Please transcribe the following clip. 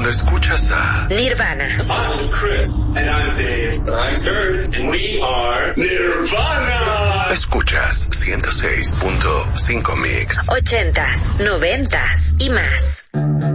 cuando escuchas a Nirvana. I'm Chris. And I'm Dave. I'm Kurt. And we are Nirvana. Escuchas 106.5 Mix. 80s, 90s y más.